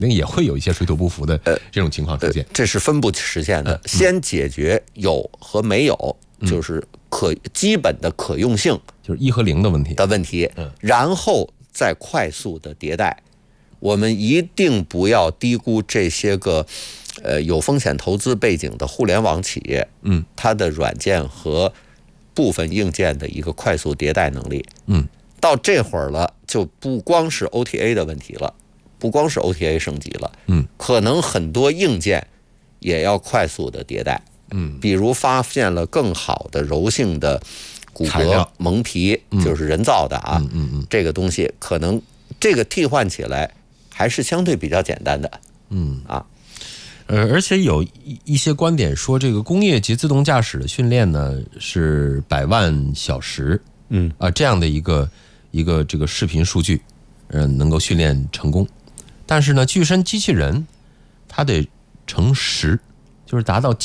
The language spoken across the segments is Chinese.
那也会有一些水土不服的这种情况出现。 这是分不实现的，先解决有和没有，就是基本的可用性， 就是1和0的问题， 然后再快速的迭代。我们一定不要低估这些个有风险投资背景的互联网企业，它的软件和部分硬件的一个快速迭代能力。到这会儿了，就不光是 OTA 的问题了，不光是 OTA 升级了，可能很多硬件也要快速的迭代。比如发现了更好的柔性的骨骼蒙皮，就是人造的啊，这个东西可能这个替换起来还是相对比较简单的。 而且有一些观点说，这个工业级自动驾驶的训练呢是100万小时，这样的一个这个视频数据，能够训练成功。但是呢，具身机器人它得乘10，就是达到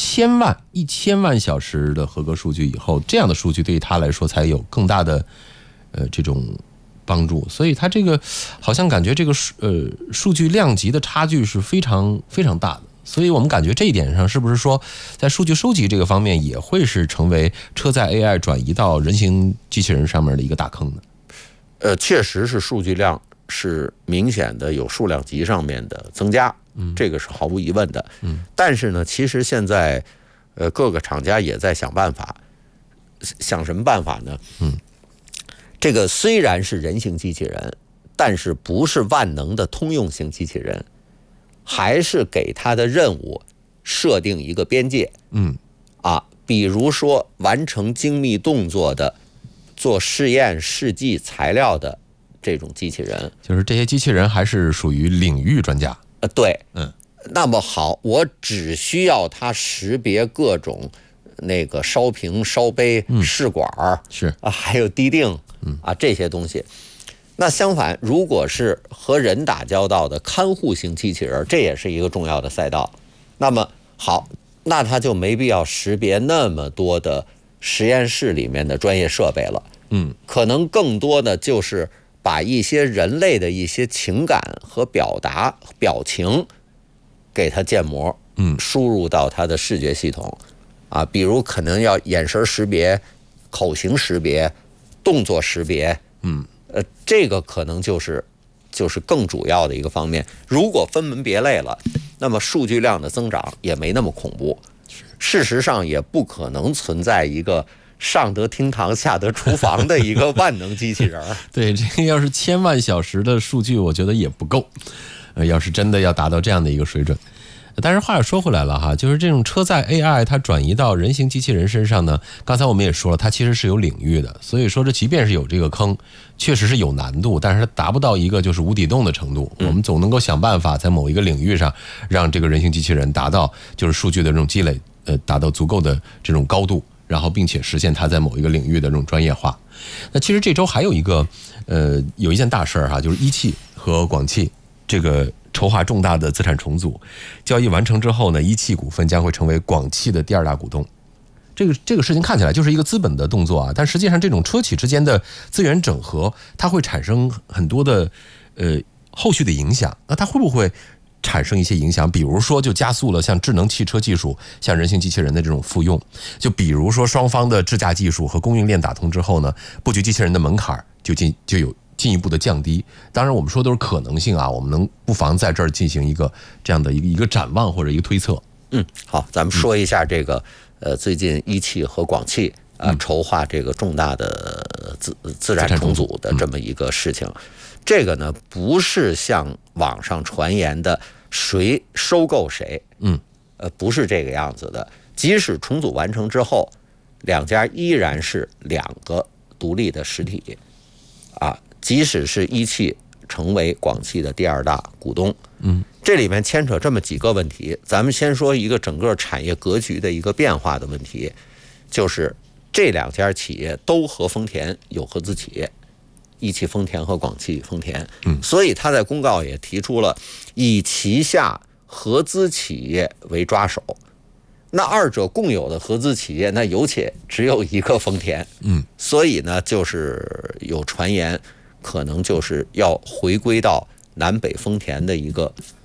1000万小时的合格数据以后，这样的数据对于它来说才有更大的这种帮助。所以它这个好像感觉这个数据量级的差距是非常非常大的。所以我们感觉这一点上，是不是说在数据收集这个方面也会是成为车载 AI 转移到人形机器人上面的一个大坑呢？ 确实是数据量是明显的有数量级上面的增加，这个是毫无疑问的。但是呢，其实现在各个厂家也在想办法，想什么办法呢？这个虽然是人形机器人，但是不是万能的通用型机器人，还是给它的任务设定一个边界。比如说完成精密动作的、做试验试剂材料的这种机器人， 就是这些机器人还是属于领域专家。 对，那么好，我只需要它识别各种那个烧瓶、烧杯、试管是还有滴定这些东西。那相反，如果是和人打交道的看护型机器人，这也是一个重要的赛道。那么好，那它就没必要识别那么多的实验室里面的专业设备了。可能更多的就是把一些人类的一些情感和表情给它建模，输入到它的视觉系统比如可能要眼神识别、口型识别、动作识别，这个可能就是更主要的一个方面。如果分门别类了，那么数据量的增长也没那么恐怖。事实上，也不可能存在一个上得厅堂下得厨房的一个万能机器人。 对，这个要是1000万小时的数据，我觉得也不够。要是真的要达到这样的一个水准。但是话又说回来了哈，就是这种车载 AI 它转移到人形机器人身上呢，刚才我们也说了，它其实是有领域的，所以说这即便是有这个坑，确实是有难度，但是它达不到一个就是无底洞的程度。我们总能够想办法在某一个领域上，让这个人形机器人达到就是数据的这种积累，达到足够的这种高度，然后并且实现它在某一个领域的这种专业化。那其实这周还有有一件大事哈，就是一汽和广汽这个筹划重大的资产重组，交易完成之后呢，一汽股份将会成为广汽的第2大股东。这个事情看起来就是一个资本的动作啊，但实际上这种车企之间的资源整合，它会产生很多的后续的影响。那它会不会产生一些影响？比如说，就加速了像智能汽车技术、像人形机器人的这种复用。就比如说，双方的智驾技术和供应链打通之后呢，布局机器人的门槛就有进一步的降低。当然我们说都是可能性啊，我们不妨在这儿进行一个这样的一个展望或者一个推测。 好，咱们说一下这个最近一汽和广汽筹划这个重大的资产重组的这么一个事情。这个呢，不是像网上传言的谁收购谁，不是这个样子的。即使重组完成之后，两家依然是2个独立的实体即使是一汽成为广汽的第2大股东，这里面牵扯这么几个问题。咱们先说一个整个产业格局的一个变化的问题，就是这2家企业都和丰田有合资企业，一汽丰田和广汽丰田，所以他在公告也提出了以旗下合资企业为抓手。那2者共有的合资企业，那有且只有一个丰田，所以呢，就是有传言可能就是要回归到南北丰田的一个